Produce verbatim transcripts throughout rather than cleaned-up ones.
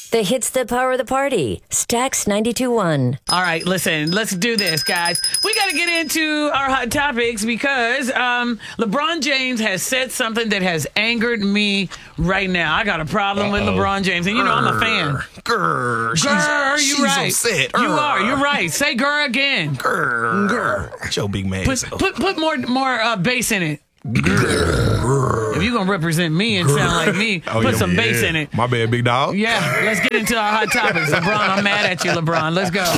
The hits that power the party. Stax ninety-two point one. All right, listen, let's do this, guys. We got to get into our hot topics because um, LeBron James has said something that has angered me right now. I got a problem Uh-oh. with LeBron James, and you know I'm a fan. Grr, grr, she's, you she's right. Upset. You are, you're right. Say grr again. Grr, grr. Show big man. Put, put, put more, more uh, bass in it. If you're going to represent me and sound like me, oh, put yeah, some yeah. bass in it. My bad, big dog. Yeah, let's get into our hot topics. LeBron, I'm mad at you, LeBron. Let's go.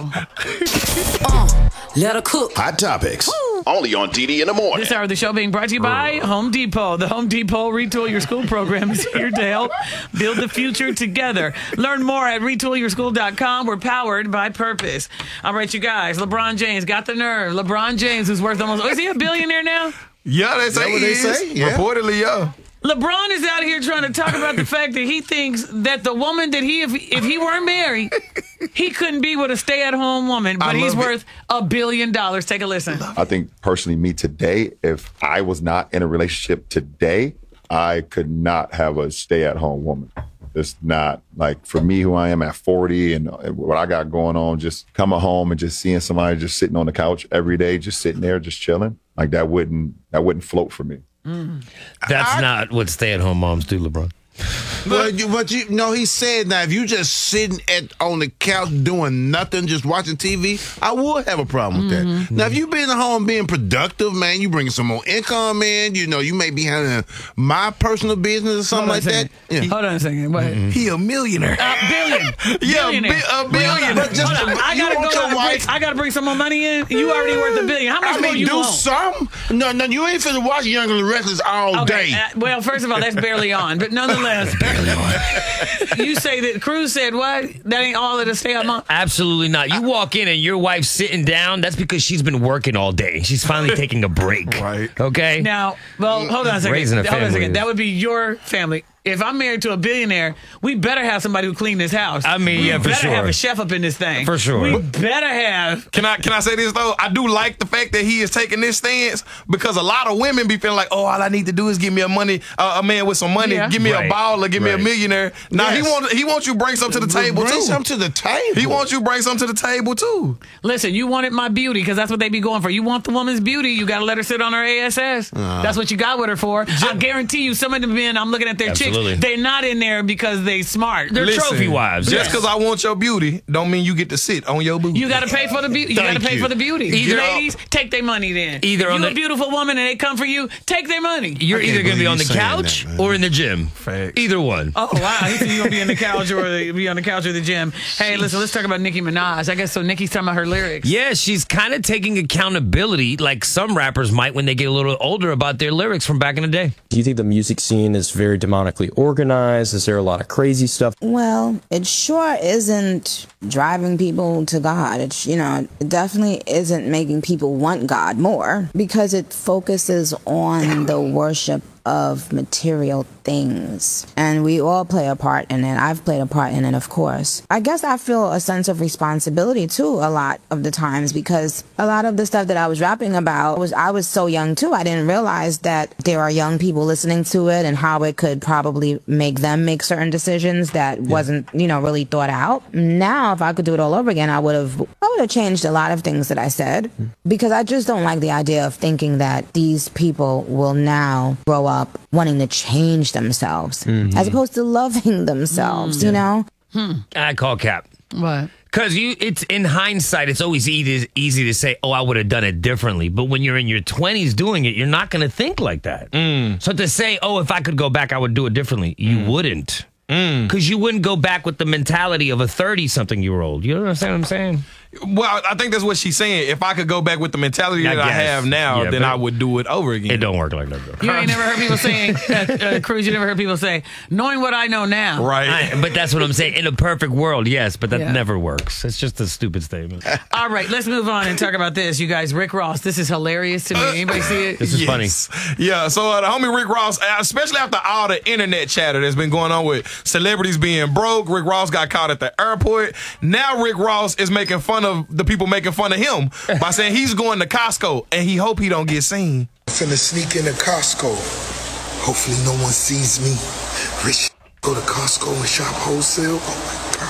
Uh, let her cook. Hot topics. Woo. Only on D D in the morning. This hour of the show being brought to you by Home Depot. The Home Depot Retool Your School program is here to help build the future together. Learn more at retool your school dot com. We're powered by purpose. All right, you guys. LeBron James got the nerve. LeBron James, who's worth almost... Is he a billionaire now? Yeah, they say what he they is. say? Yeah. Reportedly, yeah. LeBron is out here trying to talk about the fact that he thinks that the woman that he, if, if he weren't married, he couldn't be with a stay-at-home woman, but he's worth a billion dollars. Take a listen. I think personally, me today, if I was not in a relationship today, I could not have a stay-at-home woman. It's not like for me, who I am at forty and what I got going on, just coming home and just seeing somebody just sitting on the couch every day, just sitting there, just chilling. Like that wouldn't, that wouldn't float for me. Mm. That's I, not what stay-at-home moms do, LeBron. But you, but you know, he said now if you just sitting at on the couch doing nothing, just watching T V, I would have a problem with Mm-hmm. that. Now, if you been at home being productive, man, you bringing some more income in. You know, you may be handling my personal business or something like that. Yeah. Hold on a second. What? Mm-hmm. He a millionaire. A billion. Yeah, Billionaire. bi- a billion. But just, Hold on. I you gotta want go your out wife. and bring, I gotta bring some more money in. You already worth a billion. How much I more mean, you do want? some. No, no, you ain't finna watch Young and the Restless all Okay. day. Uh, well, first of all, that's barely on, but nonetheless, barely on. You say that Cruz said what? That ain't all of the stay at mom. Absolutely not. You walk in and your wife's sitting down, that's because she's been working all day. She's finally taking a break. Right. Okay? Now, well, hold on a second. Raising a hold on a family second. is- That would be your family. If I'm married to a billionaire, we better have somebody who clean this house. I mean, we yeah, for better sure. have a chef up in this thing. For sure. We better have. Can I can I say this though? I do like the fact that he is taking this stance because a lot of women be feeling like, oh, all I need to do is give me a money, uh, a man with some money, Yeah. give me Right. a baller, give Right. me a millionaire. Now Yes. he want he wants you to bring something to the table Bring too. something to the table. He wants you to bring something to the table too. Listen, you wanted my beauty because that's what they be going for. You want the woman's beauty, you got to let her sit on her A S S. Uh-huh. That's what you got with her for. I guarantee you, some of the men, I'm looking at their Absolutely. chicks, they're not in there because they smart. They're Listen, trophy wives. Just yes. because I want your beauty, don't mean you get to sit on your booty. You got to pay for the beauty. You got to Thank pay you. for the beauty. Either- Ladies, take their money then. Either if on you the- a beautiful woman and they come for you, take their money. You're I can't either going to be believe on the you saying couch that, man. or in the gym. Facts. Either one. Oh wow! He said you gonna be in the couch or the, be on the couch or the gym. Hey, listen, let's talk about Nicki Minaj. I guess so. Nicki's talking about her lyrics. Yeah, she's kind of taking accountability like some rappers might when they get a little older about their lyrics from back in the day. Do you think the music scene is very demonically organized? Is there a lot of crazy stuff? Well, it sure isn't driving people to God. It's, you know, it definitely isn't making people want God more because it focuses on the worship of material things. And we all play a part in it. I've played a part in it, of course. I guess I feel a sense of responsibility too a lot of the times because a lot of the stuff that I was rapping about was I was so young too. I didn't realize that there are young people listening to it and how it could probably make them make certain decisions that wasn't, you know, really thought out. Now, if I could do it all over again, I would have I would have changed a lot of things that I said because I just don't like the idea of thinking that these people will now grow up wanting to change themselves mm-hmm. as opposed to loving themselves, mm-hmm. you know? Hmm. I call cap. What? Because you, it's in hindsight, it's always easy, easy to say, oh, I would have done it differently. But when you're in your twenties doing it, you're not going to think like that. Mm. So to say, oh, if I could go back, I would do it differently, you Mm. wouldn't. Because you wouldn't go back with the mentality of a thirty-something-year-old. You understand what I'm saying? Well, I think that's what she's saying. If I could go back with the mentality I that I guess. have now, Yeah, then but I would do it over again. It don't work like that, though. You ain't never heard people saying, uh, uh, Cruz, you never heard people say, knowing what I know now. Right. I, but that's what I'm saying. In a perfect world, yes, but that Yeah. never works. It's just a stupid statement. All right, let's move on and talk about this. You guys, Rick Ross, this is hilarious to me. Anybody see it? This is funny. Yeah, so uh, the homie Rick Ross, uh, especially after all the internet chatter that's been going on with celebrities being broke, Rick Ross got caught at the airport. Now Rick Ross is making fun of the people making fun of him by saying he's going to Costco and he hope he don't get seen. Finna sneak into Costco. Hopefully no one sees me. Rich go to Costco and shop wholesale. Oh my God.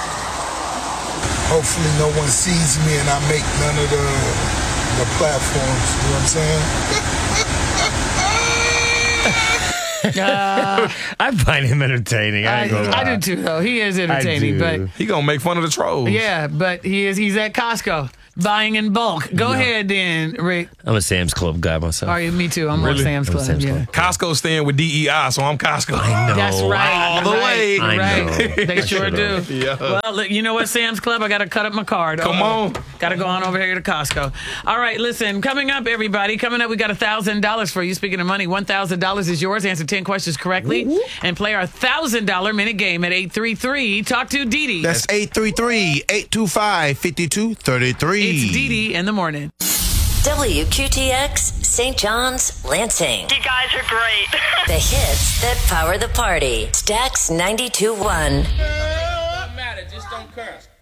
Hopefully no one sees me and I make none of the the platforms. You know what I'm saying? Uh, I find him entertaining. I, I, ain't gonna I lie. do too, though. He is entertaining, I but do. He gonna make fun of the trolls. yeah, but he is. He's at Costco buying in bulk. Go ahead, then, Rick. I'm a Sam's Club guy myself. Are you? Me too. I'm on Really? Sam's I'm a Club. Sam's yeah. Club. Costco's staying with D E I, so I'm Costco. I know. That's right. All the right, way. I right. know. They I sure do. should've. Yeah. Well, look, you know what, Sam's Club? I got to cut up my card. Come on. Got to go on over here to Costco. All right, listen. Coming up, everybody. Coming up, we got one thousand dollars for you. Speaking of money, one thousand dollars is yours. Answer ten questions correctly and play our one thousand dollars minute game at eight three three. Talk to Dee Dee. That's eight three three, eight two five, five two three three. It's Dee Dee in the morning. W Q T X, Saint John's, Lansing. You guys are great. The hits that power the party. Stax ninety-two point one. It don't matter, just don't curse.